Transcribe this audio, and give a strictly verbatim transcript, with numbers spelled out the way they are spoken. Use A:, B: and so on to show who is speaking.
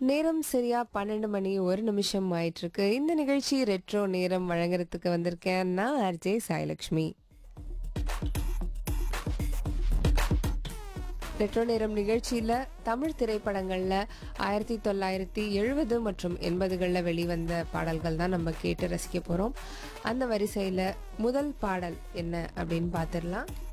A: நேரம் சரியா பன்னெண்டு மணி ஒரு நிமிஷம் ஆயிட்டு இருக்கு. இந்த நிகழ்ச்சி ரெட்ரோ நேரம் வழங்குறதுக்கு வந்திருக்கேன் நான் ஆர்ஜே சாய்லக்ஷ்மி. ரெட்ரோ நேரம் நிகழ்ச்சியில தமிழ் திரைப்படங்கள்ல ஆயிரத்தி தொள்ளாயிரத்தி எழுபது மற்றும் எண்பதுகள்ல வெளிவந்த பாடல்கள் தான் நம்ம கேட்டு ரசிக்க போறோம். அந்த வரிசையில முதல் பாடல் என்ன அப்படின்னு பார்த்துடலாம்.